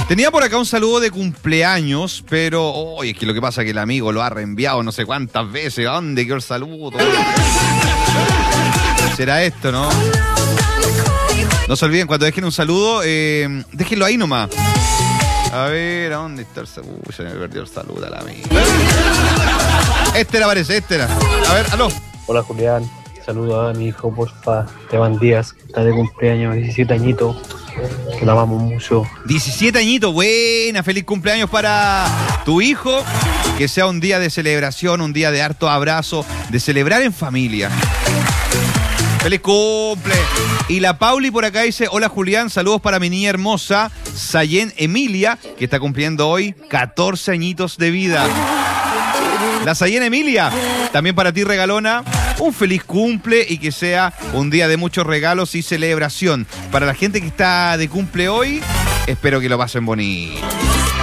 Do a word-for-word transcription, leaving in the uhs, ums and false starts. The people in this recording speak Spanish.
Tenía por acá un saludo de cumpleaños, pero oye, es que lo que pasa es que el amigo lo ha reenviado no sé cuántas veces. ¿A dónde quedó el saludo? Será esto, ¿no? No se olviden, cuando dejen un saludo, eh, déjenlo ahí nomás. A ver, ¿a dónde está el saludo? Uy, se me perdió el saludo a la amiga. Este era, parece, este era. A ver, aló. Hola, Julián. Saludos a mi hijo, porfa. Esteban Díaz, que está de cumpleaños, diecisiete añitos. Que lo amamos mucho. diecisiete añitos, buena, feliz cumpleaños para tu hijo. Que sea un día de celebración, un día de harto abrazo, de celebrar en familia. ¡Feliz cumple! Y la Pauli por acá dice, hola Julián, saludos para mi niña hermosa, Sayen Emilia, que está cumpliendo hoy catorce añitos de vida. La Sayen Emilia, también para ti regalona, un feliz cumple y que sea un día de muchos regalos y celebración. Para la gente que está de cumple hoy, espero que lo pasen bonito.